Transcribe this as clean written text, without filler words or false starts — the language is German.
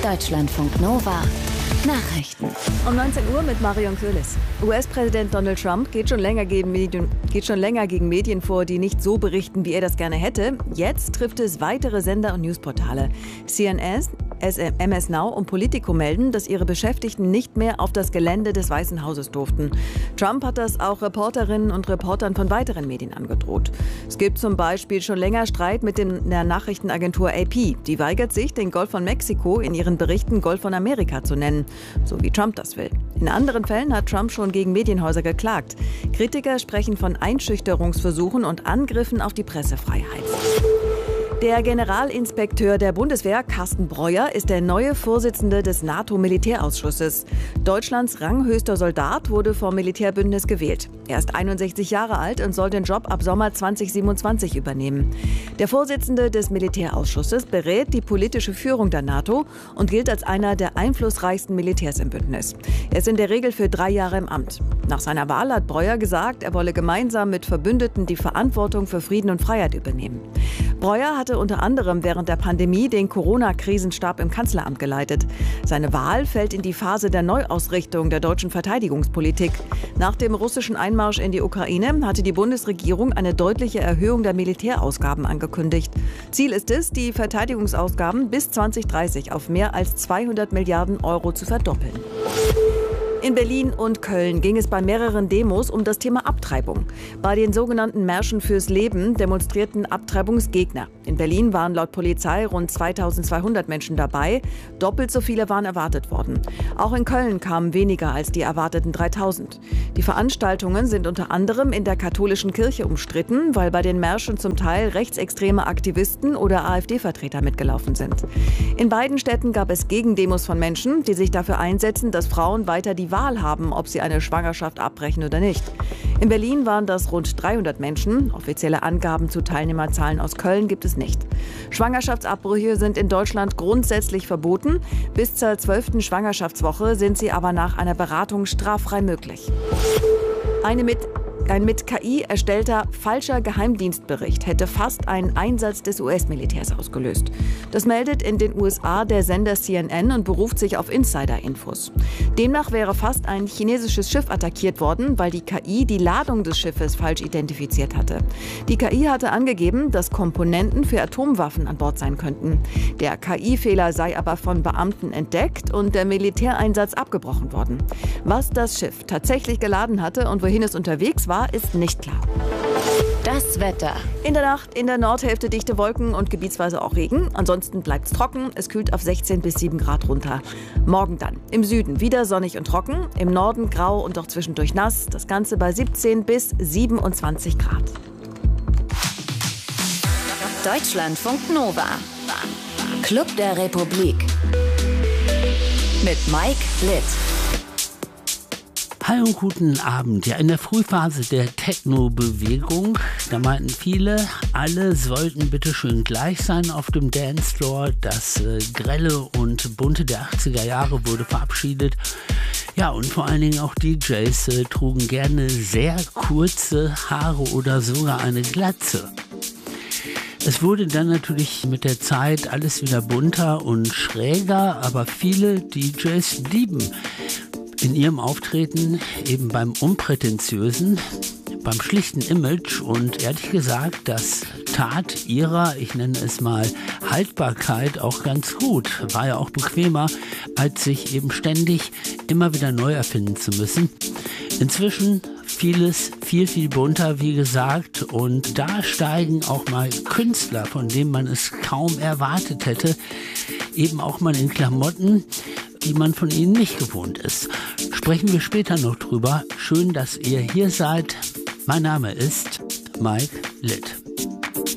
Deutschlandfunk Nova Nachrichten. Um 19 Uhr mit Marion Köhlis. US-Präsident Donald Trump geht schon länger gegen Medien vor, die nicht so berichten, wie er das gerne hätte. Jetzt trifft es weitere Sender und Newsportale. CNN, MS Now und Politico melden, dass ihre Beschäftigten nicht mehr auf das Gelände des Weißen Hauses durften. Trump hat das auch Reporterinnen und Reportern von weiteren Medien angedroht. Es gibt zum Beispiel schon länger Streit mit der Nachrichtenagentur AP. Die weigert sich, den Golf von Mexiko in ihren Berichten Golf von Amerika zu nennen, so wie Trump das will. In anderen Fällen hat Trump schon gegen Medienhäuser geklagt. Kritiker sprechen von Einschüchterungsversuchen und Angriffen auf die Pressefreiheit. Der Generalinspekteur der Bundeswehr, Carsten Breuer, ist der neue Vorsitzende des NATO-Militärausschusses. Deutschlands ranghöchster Soldat wurde vom Militärbündnis gewählt. Er ist 61 Jahre alt und soll den Job ab Sommer 2027 übernehmen. Der Vorsitzende des Militärausschusses berät die politische Führung der NATO und gilt als einer der einflussreichsten Militärs im Bündnis. Er ist in der Regel für 3 Jahre im Amt. Nach seiner Wahl hat Breuer gesagt, er wolle gemeinsam mit Verbündeten die Verantwortung für Frieden und Freiheit übernehmen. Breuer hatte unter anderem während der Pandemie den Corona-Krisenstab im Kanzleramt geleitet. Seine Wahl fällt in die Phase der Neuausrichtung der deutschen Verteidigungspolitik. Nach dem russischen Einmarsch in die Ukraine hatte die Bundesregierung eine deutliche Erhöhung der Militärausgaben angekündigt. Ziel ist es, die Verteidigungsausgaben bis 2030 auf mehr als 200 Milliarden Euro zu verdoppeln. In Berlin und Köln ging es bei mehreren Demos um das Thema Abtreibung. Bei den sogenannten Märschen fürs Leben demonstrierten Abtreibungsgegner. In Berlin waren laut Polizei rund 2200 Menschen dabei. Doppelt so viele waren erwartet worden. Auch in Köln kamen weniger als die erwarteten 3000. Die Veranstaltungen sind unter anderem in der katholischen Kirche umstritten, weil bei den Märschen zum Teil rechtsextreme Aktivisten oder AfD-Vertreter mitgelaufen sind. In beiden Städten gab es Gegendemos von Menschen, die sich dafür einsetzen, dass Frauen weiter die Wahl haben, ob sie eine Schwangerschaft abbrechen oder nicht. In Berlin waren das rund 300 Menschen. Offizielle Angaben zu Teilnehmerzahlen aus Köln gibt es nicht. Schwangerschaftsabbrüche sind in Deutschland grundsätzlich verboten. Bis zur 12. Schwangerschaftswoche sind sie aber nach einer Beratung straffrei möglich. Ein mit KI erstellter falscher Geheimdienstbericht hätte fast einen Einsatz des US-Militärs ausgelöst. Das meldet in den USA der Sender CNN und beruft sich auf Insider-Infos. Demnach wäre fast ein chinesisches Schiff attackiert worden, weil die KI die Ladung des Schiffes falsch identifiziert hatte. Die KI hatte angegeben, dass Komponenten für Atomwaffen an Bord sein könnten. Der KI-Fehler sei aber von Beamten entdeckt und der Militäreinsatz abgebrochen worden. Was das Schiff tatsächlich geladen hatte und wohin es unterwegs war, ist nicht klar. Das Wetter. In der Nacht in der Nordhälfte dichte Wolken und gebietsweise auch Regen. Ansonsten bleibt es trocken. Es kühlt auf 16 bis 7 Grad runter. Morgen dann im Süden wieder sonnig und trocken. Im Norden grau und auch zwischendurch nass. Das Ganze bei 17 bis 27 Grad. Deutschlandfunk Nova. Club der Republik. Mit Mike Litt. Hallo und guten Abend. Ja, in der Frühphase der Techno-Bewegung, da meinten viele, alle sollten bitte schön gleich sein auf dem Dancefloor. Das Grelle und Bunte der 80er Jahre wurde verabschiedet. Ja, und vor allen Dingen auch DJs trugen gerne sehr kurze Haare oder sogar eine Glatze. Es wurde dann natürlich mit der Zeit alles wieder bunter und schräger, aber viele DJs blieben in ihrem Auftreten eben beim Unprätentiösen, beim schlichten Image und ehrlich gesagt, das tat ihrer, ich nenne es mal, Haltbarkeit auch ganz gut. War ja auch bequemer, als sich eben ständig immer wieder neu erfinden zu müssen. Inzwischen vieles viel, viel bunter, wie gesagt, und da steigen auch mal Künstler, von denen man es kaum erwartet hätte, eben auch mal in Klamotten, die man von ihnen nicht gewohnt ist. Sprechen wir später noch drüber. Schön, dass ihr hier seid. Mein Name ist Mike Litt.